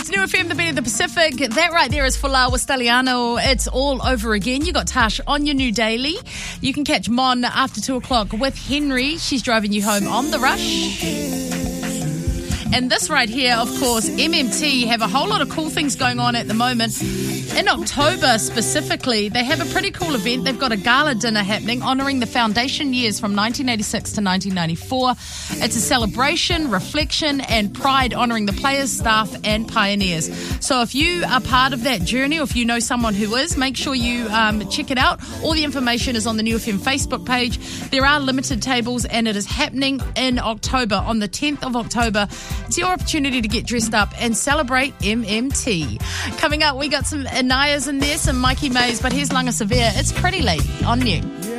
It's New FM, the beat of the Pacific. That right there is Folau with Staliano. It's all over again. You got Tash on your new daily. You can catch Mon after 2 o'clock with Henry. She's driving you home on the rush. And this right here, of course, MMT have a whole lot of cool things going on at the moment. In October specifically, they have a pretty cool event. They've got a gala dinner happening honouring the foundation years from 1986 to 1994. It's a celebration, reflection and pride honouring the players, staff and pioneers. So if you are part of that journey or if you know someone who is, make sure you check it out. All the information is on the New FM Facebook page. There are limited tables and it is happening in October, on the 10th of October. It's your opportunity to get dressed up and celebrate MMT. Coming up, we got some Anaya's in there, some Mikey Mays, but here's Langa Severe. It's Pretty Lady on New.